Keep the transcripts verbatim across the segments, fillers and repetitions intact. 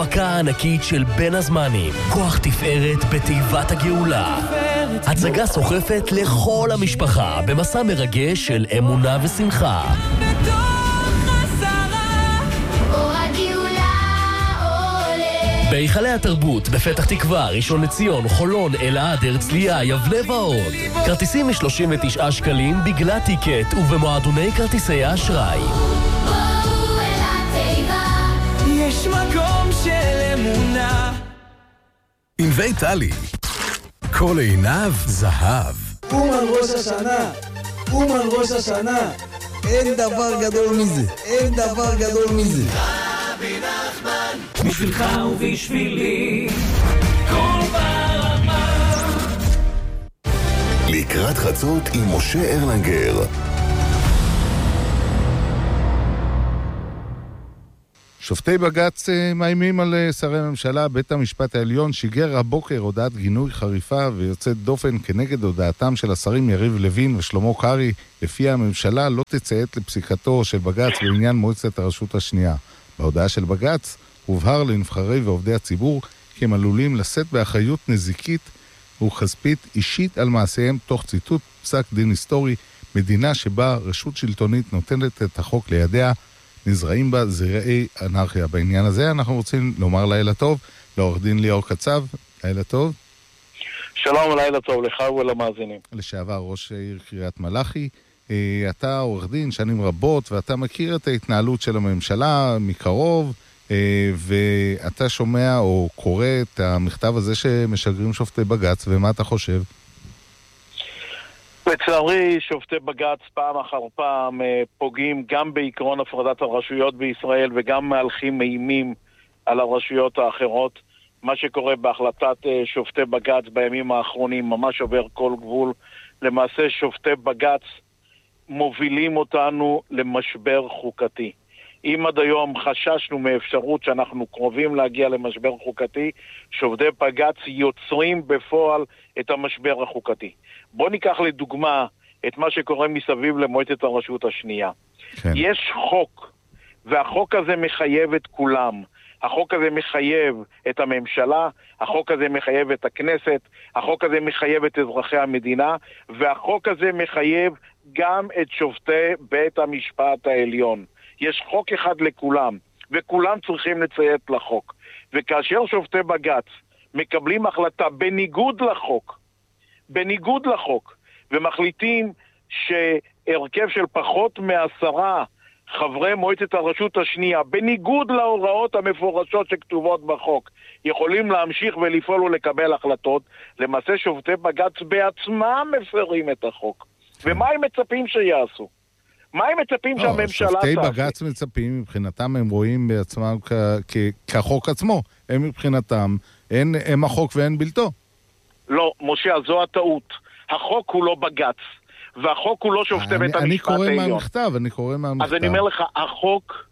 הפקה ענקית של בין הזמנים, כוח תפארת בתיבת הגאולה. הצגה סוחפת לכל המשפחה במסע מרגש של אמונה ושמחה. בהיכלי התרבות, בפתח תקווה, ראשון לציון, חולון, אלעד, הרצליה, יבנה ועוד. כרטיסים מ-שלושים ותשעה שקלים בגלל טיקט ובמועדוני כרטיסי האשראי. יש מקום של אמונה. ענבי טלי, כל עיניו זהב. אומן ראש השנה, אומן ראש השנה. אין דבר גדול מזה, אין דבר גדול מזה. רבי נחמן, בשבילך ובשבילי, כל ברמה. לקראת חצות עם משה ארלנגר. שופטי בג"ץ מאיימים על שרי הממשלה. בית המשפט העליון שיגר הבוקר הודעת גינוי חריפה ויוצאת דופן כנגד הודעתם של השרים יריב לוין ושלמה קרעי, לפיה הממשלה לא תציית לפסיקתו של בג"ץ בעניין מועצת הרשות השנייה. בהודעה של בג"ץ הובהר לנבחרי ועובדי הציבור כי הם עלולים לשאת באחריות נזיקית וכספית אישית על מעשיהם, תוך ציטוט פסק דין היסטורי: מדינה שבה רשות שלטונית נותנת את החוק לידיה, נזרעים בה זרעי אנרכיה. בעניין הזה אנחנו רוצים לומר לילה טוב לעורך דין ליאור קצב. לילה טוב. שלום, לילה טוב לך ולמאזינים. לשעבר ראש העיר קריית מלאכי. אתה עורך דין שנים רבות ואתה מכיר את ההתנהלות של הממשלה מקרוב, ואתה שומע או קורא את המכתב הזה שמשגרים שופטי בג"ץ, ומה אתה חושב? לצערי, שופטי בג"ץ פעם אחר פעם פוגעים גם בעקרון הפרדת הרשויות בישראל וגם מהלכים אימים על הרשויות האחרות. מה שקורה בהחלטת שופטי בג"ץ בימים האחרונים ממש עובר כל גבול. למעשה שופטי בג"ץ מובילים אותנו למשבר חוקתי. אם עד היום חששנו מאפשרות שאנחנו קרובים להגיע למשבר חוקתי, שופטי בג"ץ יוצרים בפועל את המשבר החוקתי. בוא ניקח לדוגמה את מה שקורה מסביב למועצת הרשות השנייה. כן. יש חוק, והחוק הזה מחייב את כולם. החוק הזה מחייב את הממשלה, החוק הזה מחייב את הכנסת, החוק הזה מחייב את אזרחי המדינה, והחוק הזה מחייב גם את שופטי בית המשפט העליון. יש חוק אחד לכולם, וכולם צריכים לציית לחוק. וכאשר שופטי בג"ץ מקבלים החלטה בניגוד לחוק, בניגוד לחוק, ומחליטים שהרכב של פחות מעשרה חברי מועצת הרשות השנייה, בניגוד להוראות המפורשות שכתובות בחוק, יכולים להמשיך ולפעול ולקבל החלטות, למעשה שופטי בג"ץ בעצמם מפרים את החוק. ומה הם מצפים שיעשו? מה הם מצפים לא, שהממשלה שופטי תעשה? בג"ץ מצפים, מבחינתם הם רואים בעצמם כ- כ- כחוק עצמו. הם מבחינתם, אין, הם החוק ואין בלתו. לא, משה, זו הטעות. החוק הוא לא בג"ץ, והחוק הוא לא שופטי בית המשפט העליון. אני קורא מהמכתב, אני קורא מהמכתב. אז אני אומר לך, החוק,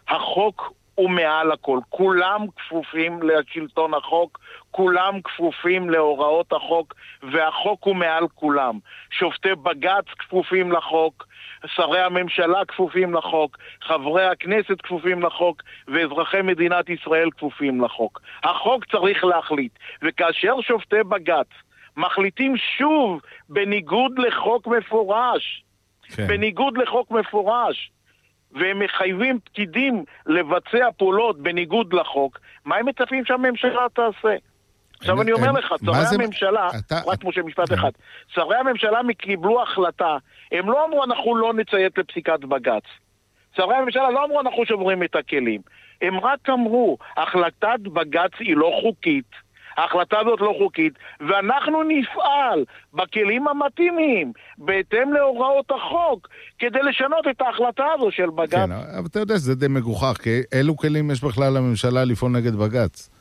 החוק הוא מעל הכל. כולם כפופים לשלטון החוק, כולם כפופים להוראות החוק, והחוק הוא מעל כולם. שופטי בג"ץ כפופים לחוק, שרי הממשלה כפופים לחוק, חברי הכנסת כפופים לחוק, ואזרחי מדינת ישראל כפופים לחוק. החוק צריך להחליט, וכאשר שופטי בג"ץ מחליטים שוב בניגוד לחוק מפורש, כן. בניגוד לחוק מפורש, והם מחייבים פקידים לבצע פעולות בניגוד לחוק, מה הם מצפים שהממשלה תעשה? עכשיו אני אומר לך, שרי הממשלה, רק משה משפט אחד, שרי הממשלה קיבלו החלטה, הם לא אמרו אנחנו לא נציית לפסיקת בג"ץ. שרי הממשלה לא אמרו אנחנו שוברים את הכלים. הם רק אמרו, החלטת בג"ץ היא לא חוקית, ההחלטה הזאת לא חוקית, ואנחנו נפעל בכלים המתאימים, בהתאם להוראות החוק, כדי לשנות את ההחלטה הזו של בג"ץ. כן, אבל אתה יודע, זה די מגוחך, כי אילו כלים יש בכלל לממשלה לפעול נגד בג"ץ?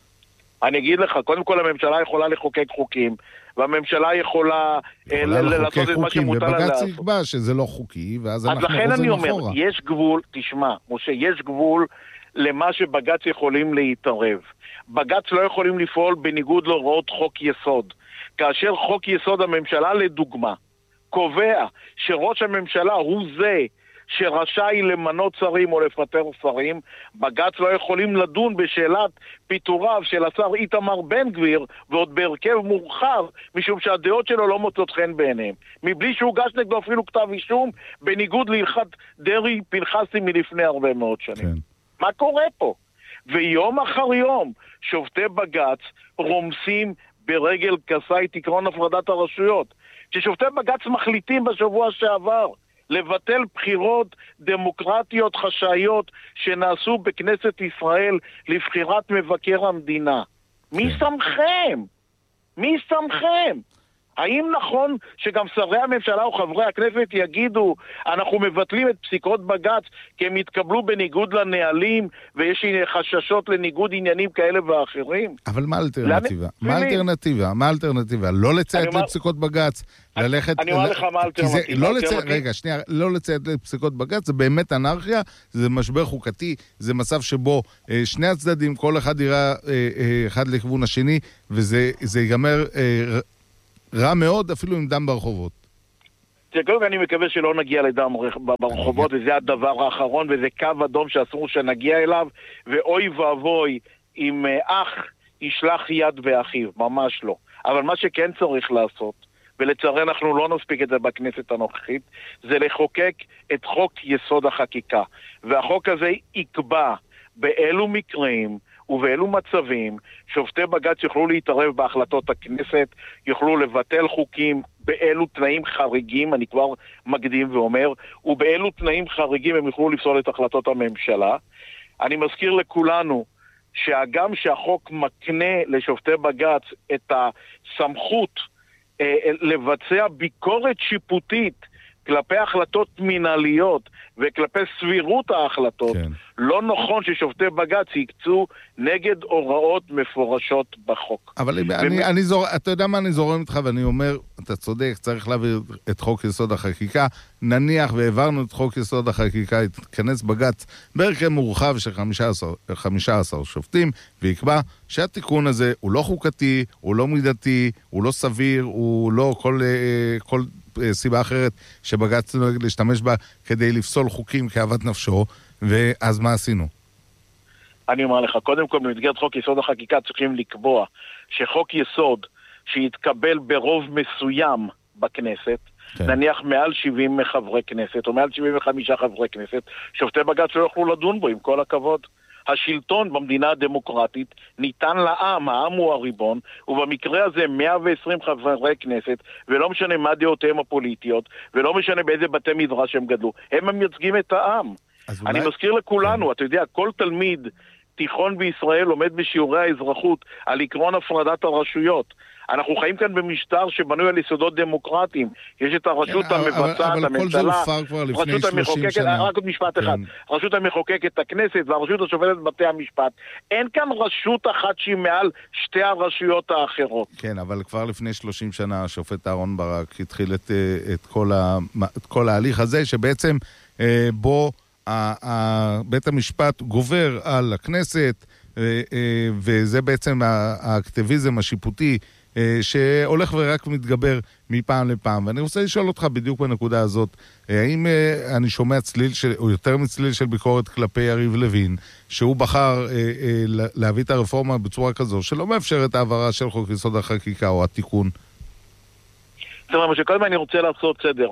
אני אגיד לך, קודם כל הממשלה יכולה לחוקק חוקים, והממשלה יכולה לעשות את מה שמוטל עליה. ובג"ץ יקבע שזה לא חוקי, ואז אנחנו חוזרים אחורה. אז לכן אני אומר, יש גבול, תשמע, משה, יש גבול למה שבג"ץ יכולים להתערב. בג"ץ לא יכולים לפעול בניגוד להוראות חוק יסוד. כאשר חוק יסוד הממשלה, לדוגמה, קובע שראש הממשלה הוא זה שרשאי למנות שרים או לפטר שרים, בג"ץ לא יכולים לדון בשאלת פיטוריו של השר איתמר בן גביר, ועוד בהרכב מורחב, משום שהדעות שלו לא מוצאות חן בעיניהם. מבלי שהוגש נגדו אפילו כתב אישום, בניגוד להלכת דרעי פנחסי מלפני הרבה מאוד שנים. כן. מה קורה פה? ויום אחר יום, שופטי בג"ץ רומסים ברגל גסה את עקרון הפרדת הרשויות. כששופטי בג"ץ מחליטים בשבוע שעבר לבטל בחירות דמוקרטיות חשאיות שנעשו בכנסת ישראל לבחירת מבקר המדינה. מי שמכם? מי שמכם? האם נכון שגם שרי הממשלה או חברי הכנסת יגידו אנחנו מבטלים את פסיקות בג"ץ כי הם יתקבלו בניגוד לנהלים ויש חששות לניגוד עניינים כאלה ואחרים? אבל מה האלטרנטיבה? מה האלטרנטיבה? מה האלטרנטיבה? לא לציית לפסיקות בג"ץ, ללכת... אני אומר לך מה האלטרנטיבה. רגע, שנייה, לא לציית לפסיקות בג"ץ, זה באמת אנרכיה, זה משבר חוקתי, זה מצב שבו שני הצדדים, כל אחד יראה אחד לכיוון השני, וזה ייגמר... רע מאוד, אפילו עם דם ברחובות. קודם אני מקווה שלא נגיע לדם ברחובות, וזה הדבר האחרון, וזה קו אדום שאסור שנגיע אליו, ואוי ואבוי אם אח ישלח יד באחיו, ממש לא. אבל מה שכן צריך לעשות, ולצערי אנחנו לא נספיק את זה בכנסת הנוכחית, זה לחוקק את חוק יסוד החקיקה. והחוק הזה יקבע באילו מקרים ובאילו מצבים שופטי בג"ץ יוכלו להתערב בהחלטות הכנסת, יוכלו לבטל חוקים, באילו תנאים חריגים, אני כבר מקדים ואומר, ובאילו תנאים חריגים הם יוכלו לפסול את החלטות הממשלה. אני מזכיר לכולנו שהגם שהחוק מקנה לשופטי בג"ץ את הסמכות אה, לבצע ביקורת שיפוטית כלפי החלטות מינהליות וכלפי סבירות ההחלטות, כן. לא נכון ששופטי בג"ץ יקצו נגד הוראות מפורשות בחוק. אבל ומ... אני, אני זור... אתה יודע מה אני זורם איתך ואני אומר, אתה צודק, צריך להעביר את חוק יסוד החקיקה, נניח והעברנו את חוק יסוד החקיקה, יתכנס בג"ץ בהרכב מורחב של חמישה עשר שופטים, ויקבע שהתיקון הזה הוא לא חוקתי, הוא לא מידתי, הוא לא סביר, הוא לא כל... כל סיבה אחרת שבג"ץ נוהג להשתמש בה כדי לפסול חוקים כאוות נפשו, ואז מה עשינו? אני אומר לך, קודם כל במסגרת חוק יסוד החקיקה צריכים לקבוע שחוק יסוד שיתקבל ברוב מסוים בכנסת, כן. נניח מעל שבעים חברי כנסת או מעל שבעים וחמישה חברי כנסת, שופטי בג"ץ לא יוכלו לדון בו, עם כל הכבוד. השלטון במדינה הדמוקרטית ניתן לעם, העם הוא הריבון, ובמקרה הזה מאה ועשרים חברי כנסת, ולא משנה מה דעותיהם הפוליטיות, ולא משנה באיזה בתי מדרש הם גדלו, הם מייצגים את העם. אני אולי... מזכיר לכולנו, אתה יודע, כל תלמיד תיכון בישראל לומד בשיעורי האזרחות על עקרון הפרדת הרשויות. אנחנו חיים כאן במשטר שבנוי על יסודות דמוקרטיים. יש את הרשות המבצעת, הממשלה, רשות המחוקקת, רק עוד משפט אחד, רשות המחוקקת, הכנסת והרשות השופטת בתי המשפט. אין כאן רשות אחת שהיא מעל שתי הרשויות האחרות. כן, אבל כבר לפני שלושים שנה השופט אהרן ברק התחיל את, את, כל, ה, את כל ההליך הזה, שבעצם בו בית המשפט גובר על הכנסת, וזה בעצם האקטיביזם השיפוטי שהולך ורק מתגבר מפעם לפעם. ואני רוצה לשאול אותך בדיוק בנקודה הזאת, האם אני שומע צליל של, או יותר מצליל של ביקורת כלפי יריב לוין, שהוא בחר להביא את הרפורמה בצורה כזו, שלא מאפשר את העברה של חוק יסוד החקיקה או התיקון? זאת אומרת, שקודם אני רוצה לעשות סדר.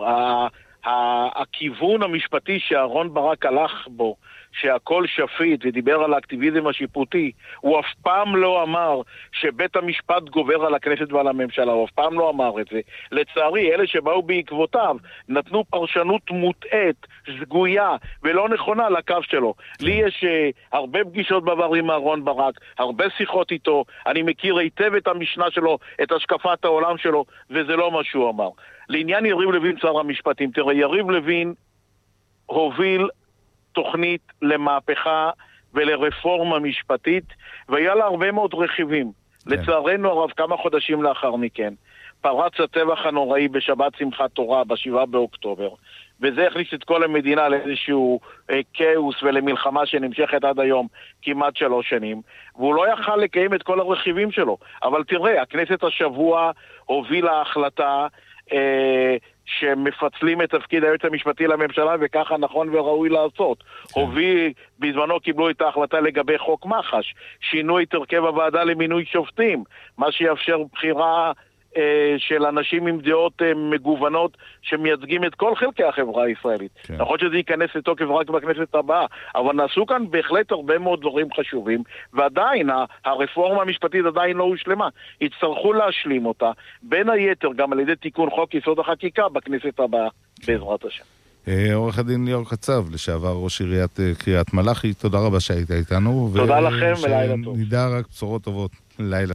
הכיוון המשפטי שאהרן ברק הלך בו, שהכל שפיט ודיבר על האקטיביזם השיפוטי, הוא אף פעם לא אמר שבית המשפט גובר על הכנסת ועל הממשלה, הוא אף פעם לא אמר את זה. לצערי, אלה שבאו בעקבותיו נתנו פרשנות מוטעת, שגויה ולא נכונה לקו שלו. לי יש uh, הרבה פגישות בעבר עם אהרן ברק, הרבה שיחות איתו, אני מכיר היטב את המשנה שלו, את השקפת העולם שלו, וזה לא מה שהוא אמר. לעניין יריב לוין שר המשפטים, תראה, יריב לוין הוביל תוכנית למהפכה ולרפורמה משפטית, והיה לה הרבה מאוד רכיבים. כן. לצערנו הרב, כמה חודשים לאחר מכן, פרץ הטבח הנוראי בשבת שמחת תורה, בשבעה באוקטובר, וזה הכניס את כל המדינה לאיזשהו אה, כאוס ולמלחמה שנמשכת עד היום כמעט שלוש שנים, והוא לא יכל לקיים את כל הרכיבים שלו. אבל תראה, הכנסת השבוע הובילה החלטה, אה, שמפצלים את תפקיד היועץ המשפטי לממשלה, וככה נכון וראוי לעשות. הוביל, בזמנו קיבלו את ההחלטה לגבי חוק מח"ש, שינו את הרכב הוועדה למינוי שופטים, מה שיאפשר בחירה אה, של אנשים עם דעות אה, מגוונות, שמייצגים את כל חלקי החברה הישראלית. כן. נכון שזה ייכנס לתוקף רק בכנסת הבאה, אבל נעשו כאן בהחלט הרבה מאוד דברים חשובים, ועדיין הרפורמה המשפטית עדיין לא הושלמה. יצטרכו להשלים אותה, בין היתר גם על ידי תיקון חוק יסוד החקיקה בכנסת הבאה, בעזרת השם. עורך הדין ליאור קצב, לשעבר ראש עיריית קריית מלאכי, תודה רבה שהיית איתנו. תודה לכם ולילה טוב. שנדע רק בשורות טובות. לילה.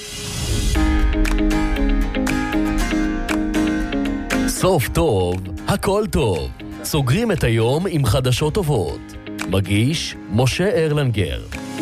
סוף טוב, הכל טוב. סוגרים את היום עם חדשות טובות. מגיש משה ארלנגר.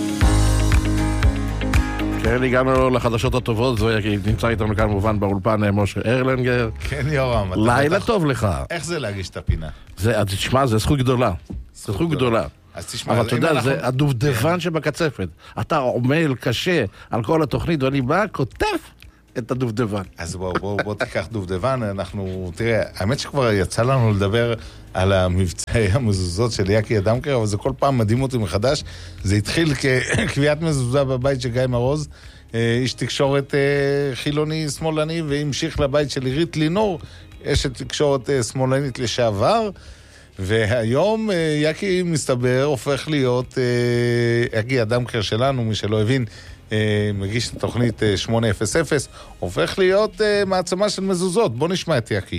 כן, הגענו לחדשות הטובות, זו נמצא איתנו כאן מובן באולפן משה ארלנגר. כן, יורם. לילה טוב לך. איך זה להגיש את הפינה? זה, תשמע, זה זכות גדולה. זה זכות גדולה. אז תשמע, אבל אתה יודע, זה הדובדבן שבקצפת. אתה עומל קשה על כל התוכנית, ואני בא, כותב את הדובדבן. אז בוא, בוא, בוא תיקח דובדבן, אנחנו, תראה, האמת שכבר יצא לנו לדבר על המבצעי המזוזות של יקי אדמקר, אבל זה כל פעם מדהים אותי מחדש. זה התחיל כקביעת מזוזה בבית של גיא מרוז, איש תקשורת חילוני שמאלני, והמשיך לבית של עירית לינור, אשת תקשורת שמאלנית לשעבר, והיום יקי מסתבר הופך להיות יקי אדמקר שלנו, מי שלא הבין, מגיש את התוכנית שמונה אפס אפס, הופך להיות מעצמה של מזוזות. בוא נשמע את יקי.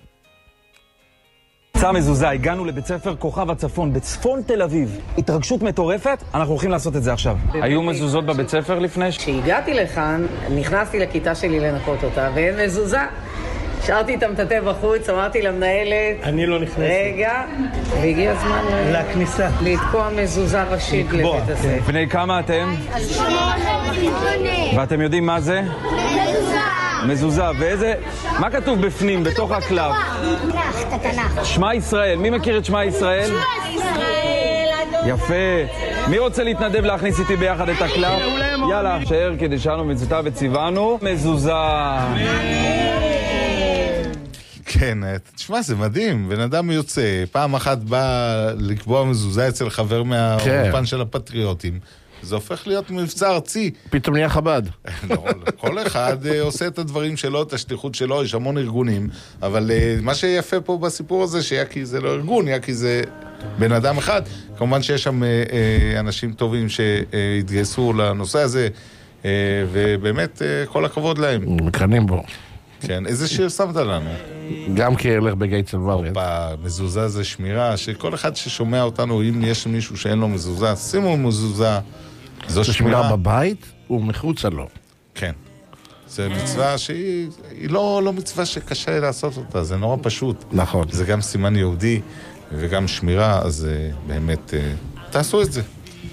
צע מזוזה, הגענו לבית ספר כוכב הצפון, בצפון תל אביב. התרגשות מטורפת, אנחנו הולכים לעשות את זה עכשיו. היו מזוזות בבית ספר לפני? כשהגעתי לכאן, נכנסתי לכיתה שלי לנקות אותה, ואין מזוזה. שרתי את המטאטא בחוץ, אמרתי למנהלת, אני לא נכנסתי. רגע, והגיע הזמן לכניסה. לתקוע מזוזה ראשית לבית הספר. בני כמה אתם? ואתם יודעים מה זה? מזוזה. מזוזה, ואיזה... מה כתוב בפנים, בתוך הקלף? תנ"ך, את התנ"ך. שמע ישראל, מי מכיר את שמע ישראל? שמע ישראל. יפה. מי רוצה להתנדב להכניס איתי ביחד את הקלף? יאללה, שער כדי שאנו מצוותה וציוונו. מזוזה. כן, תשמע, זה מדהים. בן אדם יוצא, פעם אחת בא לקבוע מזוזה אצל חבר מהאולפן של הפטריוטים. זה הופך להיות מבצע ארצי. פתאום נהיה חב"ד. כל אחד עושה את הדברים שלו, את השליחות שלו, יש המון ארגונים, אבל מה שיפה פה בסיפור הזה, שיקי זה לא ארגון, יקי זה בן אדם אחד. כמובן שיש שם אנשים טובים שהתגייסו לנושא הזה, ובאמת כל הכבוד להם. מקרנים בו. כן, איזה שיר שמת לנו? גם כהלך בגיא צלברת. מזוזה זה שמירה, שכל אחד ששומע אותנו, אם יש מישהו שאין לו מזוזה, שימו מזוזה, זו שמירה. שמירה בבית ומחוצה לו. כן. זה מצווה שהיא לא, לא מצווה שקשה לעשות אותה, זה נורא פשוט. נכון. זה גם סימן יהודי וגם שמירה, אז באמת, תעשו את זה.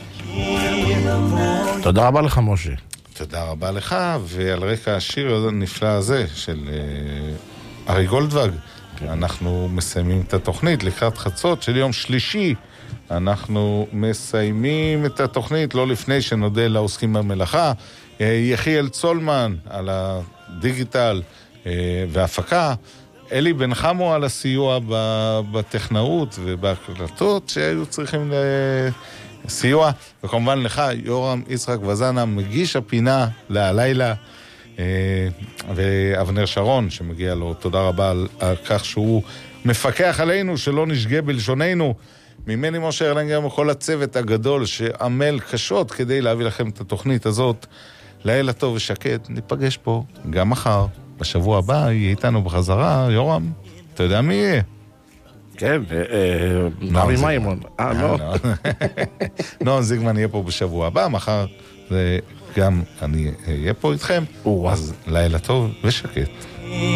תודה רבה לך, משה. תודה רבה לך, ועל רקע השיר הנפלא הזה של ארי גולדוואג, אנחנו מסיימים את התוכנית לקראת חצות של יום שלישי. אנחנו מסיימים את התוכנית לא לפני שנודה לעוסקים במלאכה. יחיאל צולמן על הדיגיטל וההפקה, אלי בן חמו על הסיוע בטכנאות ובהקלטות שהיו צריכים סיוע, וכמובן לך יורם יצחק וזנה, מגיש הפינה להלילה, ואבנר שרון שמגיע לו תודה רבה על, על כך שהוא מפקח עלינו שלא נשגה בלשוננו. ממני משה ארלנגר וכל הצוות הגדול שעמל קשות כדי להביא לכם את התוכנית הזאת. לילה טוב ושקט, ניפגש פה גם מחר, בשבוע הבא יהיה איתנו בחזרה. יורם, אתה יודע מי יהיה? כן, נעמי מיימון. אה, לא. נועם זיגמן יהיה פה בשבוע הבא, מחר גם אני אהיה פה איתכם, אז לילה טוב ושקט.